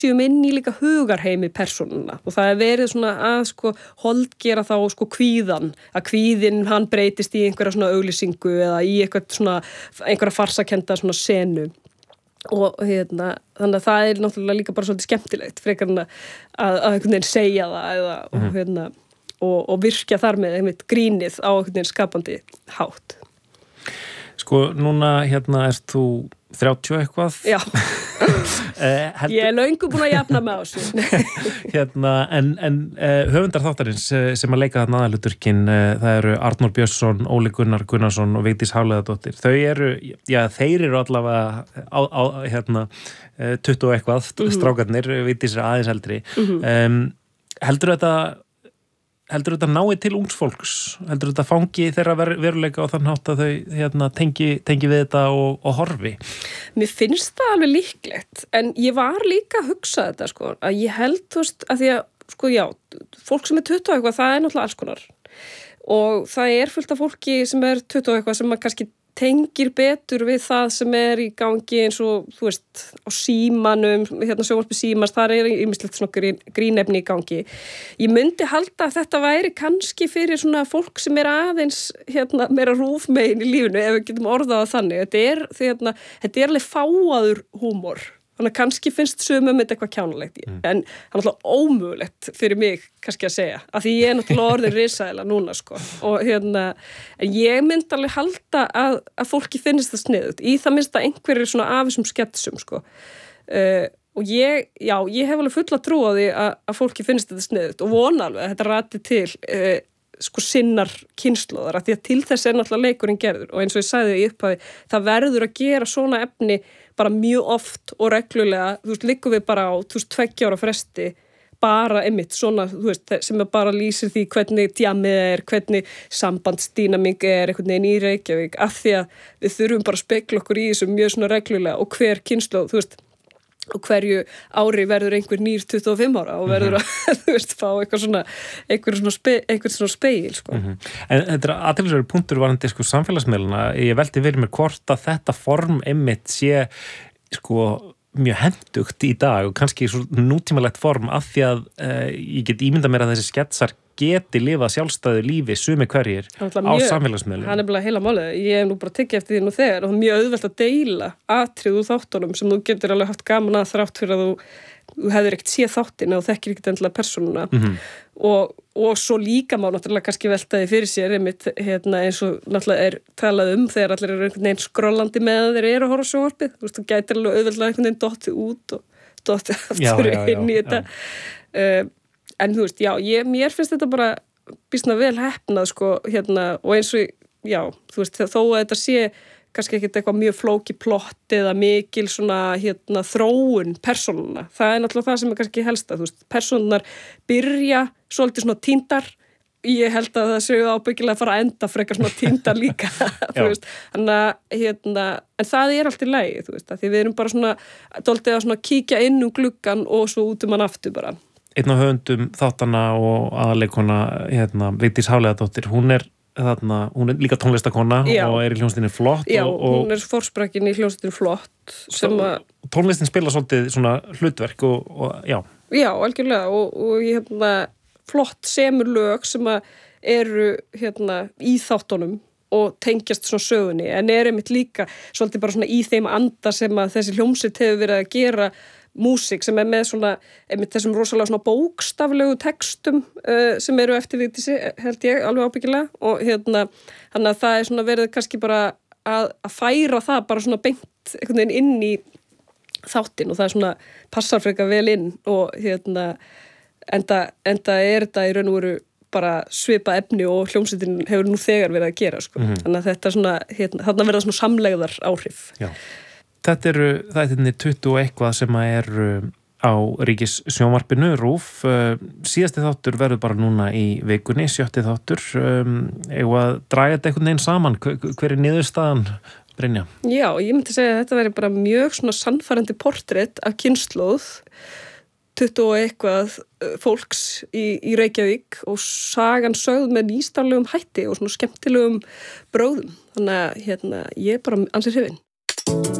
séum inn í líka hugarheimi persónuna og það verið svona að sko holdgera þá sko kvíðan, að kvíðinn hann breytist í einhverja svona auglýsingu eða í einhverja farsakenda svona senu og þannig að það náttúrulega líka bara svolítið skemmtilegt frekar en að einhvern veginn segja það og virkja þar með einmitt grínið á einhvern veginn skapandi hátt. Sko, núna ert þú 30 eitthvað. Já. Ég löngu búin að jafna mig á þessu. En höfundar þáttarins sem að leika þarna aðalhlutverkin, það eru Arnór Björnsson, Óli Gunnar Gunnarsson og Vigdís Hafliðadóttir. Þeir eru allavega á 20 og eitthvað, strákarnir, Vigdís er aðeins eldri. Heldur þetta nái til ungs fólks? Heldur þetta fangi þeirra veruleika á þann hátt að þau tengi við þetta og horfi? Mér finnst það alveg líklegt, en ég var líka að hugsa þetta, sko, að ég held, þú veist, að því að, sko, já, fólk sem 20 og eitthvað, það náttúrulega alls konar. Og það fullt af fólki sem 20 og eitthvað sem kannski tengir betur við það sem í gangi eins og, þú veist, á símanum, sjónvarpi símans, þar ýmislegt svona grínefni í gangi. Ég myndi halda að þetta væri kannski fyrir svona fólk sem aðeins, meira rúfmegin í lífinu, ef við getum orðað það þannig. Þetta alveg fáaður húmor. Þannig að kannski finnst sumum þetta eitthvað kjánulegt en það náttúrulega ómögulegt fyrir mig kannski að segja, af því ég náttúrulega orðin risaðila núna, sko, og en ég myndi alveg halda að fólki finnst það sniðugt, í það minnst að einhverjir svona af þessum sketsum, sko, og ég hef alveg fulla trú á því að fólki finnst þetta sniðugt og vona alveg að þetta rati til sko sinnar kynslóðar, af því að til þess náttúrulega leikurinn gerður og eins og ég sagði í upphafi, það verður að gera svona efni bara mjög oft og reglulega, þú veist, liggum við bara á 2 ára fresti, bara einmitt svona, þú veist, sem bara lýsir því hvernig djamið hvernig sambandsdýnamík einhvern veginn í Reykjavík, af því að við þurfum bara að spegla okkur í þessu mjög svona reglulega og hver kynslóð, þú veist, og hverju ári verður einhver nýr 25 ára og verður að, þú veist, fá einhver svona spegil, sko. En þetta athyglisverður punktur varðandi, sko, samfélagsmiðlana. Ég velti fyrir mér hvort að þetta form einmitt sé, sko, mjög hentugt í dag og kannski svo nútímalegt form af því að ég get ímyndað mér að þessi sketsar geti lifað sjálfstæðu lífi sumi hverjir á samfélagsmiðlum. Það bara heila málið. Ég hef nú bara tekið eftir því nú þegar og það mjög auðvelt að deila atriði úr þáttunum sem þú getur alveg haft gaman að þrátt fyrir að þú hefur ekkert séð þáttin og þekkir ekkert endilega persónuna og svo líka má náttúrulega kannski veltaði fyrir sér einmitt eins og náttúrulega talað þegar allir einhvern veginn skrollandi með að þeir að horfa á sjónvarpið. Þú veist, þú gætir alveg auðveldlega einhvern veginn dottið út og dottið aftur inn í þetta. En þú veist, mér finnst þetta bara býsna vel heppnað, sko, og eins og, þú veist, þó að þetta sé kannski ekkert eitthvað mjög flóki plott eða mikil svona, þróun persónuna. Það náttúrulega það sem kannski helsta, þú veist, persónunar byrja svolítið svona týndar. Ég held að það séu ábyggilega að fara að enda frekar svona týndar líka, þú veist. Þannig en það allt í lagi, þú veist, því við erum bara svona, dálítið að svona kíkja inn gluggan og svo út hann aftur bara. Einn af höfundum þáttana og aðaleikona Vigdís Hafliðadóttir, hún er líka tónlistakona og í hljómsveitinni Flott. Já, hún forsprakkin í hljómsveitinni Flott. Tónlistin spila svolítið svona hlutverk og já. Já, algjörlega og Flott semur lög sem eru í þáttunum og tengjast svona sögunni, en einmitt líka svolítið bara svona í þeim anda sem að þessi hljómsveit hefur verið að gera músík sem með svona, einmitt þessum rosalega svona bókstaflegu textum sem eru eftir Vigdísi, held ég, alveg ábyggilega og þannig að það svona verið kannski bara að færa það bara svona beint einhvern veginn inn í þáttinn og það svona passar frekar vel inn og enda þetta í raun og veru bara svipa efni og hljómsveitin hefur nú þegar verið að gera, sko. Þannig að þetta svona, þarna verða svona samlegðar áhrif. Já. Þetta eru 20 og eitthvað sem eru á Ríkis sjónvarpinu, RÚV. Síðasti þáttur verður bara núna í vikunni, 7. þáttur. Eigum að draga þetta einhvern veginn saman? Hver niðurstaðan, Brynja? Já, ég myndi segja að þetta verður bara mjög svona sannfærandi portrett af kynslóð 20 og eitthvað fólks í Reykjavík og sagan sögð með nýstárlegum hætti og svona skemmtilegum bróðum. Þannig að ég er bara ansið hrifin.